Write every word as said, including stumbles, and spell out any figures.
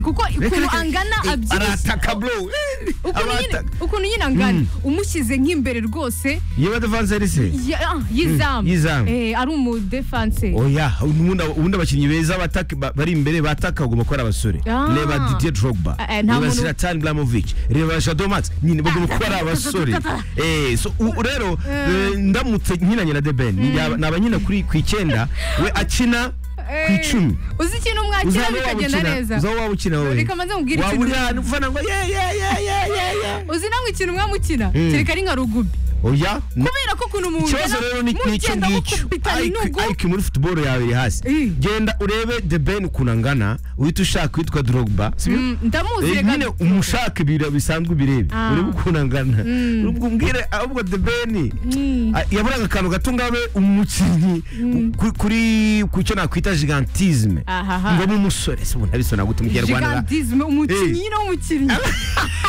kuko ukuntu angana abyibushye arataka bro ukuntu nyine angana umushyize nk'imbere rwose yewe defenseur se yizamu yizamu eh ari umu defenseur oya ubundi abakinnyi beza bataka bari imbere bataka bagomba gukora abasore reba Didier Drogba reba Zlatan Ibrahimovic reba Shadow Max nyine bagomba gukora abasore eh so rero ndamutse nkinanye na De Ben naba nyine kuri ku icyenda we akina kwicumi uzi ikintu mwakira bikagenda neza uzo waba ukina wowe reka manze mubwire ikintu waburi ufana ngo ye ye ye ye uzi namwe ikintu mwamukina kereka ari nka rugubi oya kubera ko kuno umuntu ikibazo rero ni nicyo ngicyo ariko muri football yawe iri hasi genda urebe De Ben kunangana uhita ushaka kwitwa Drogba ndamuzi reka nyine umushaka ibiro bisanzwe birebe uri kunangana ubwo mbwire ahubwo De Ben yaburaga akantu gato ngabe umukinnyi kuri kucyo nakwita gigantisme ngo mu musore se umuntu abisona gute mu Rwanda gigantisme umukinnyi no umukinnyi